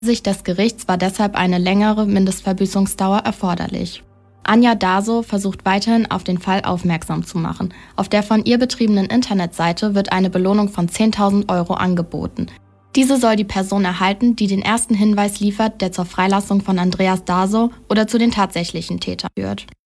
Sicht des Gerichts war deshalb eine längere Mindestverbüßungsdauer erforderlich. Anja Daso versucht weiterhin auf den Fall aufmerksam zu machen. Auf der von ihr betriebenen Internetseite wird eine Belohnung von 10.000 € angeboten. Diese soll die Person erhalten, die den ersten Hinweis liefert, der zur Freilassung von Andreas Daso oder zu den tatsächlichen Tätern führt.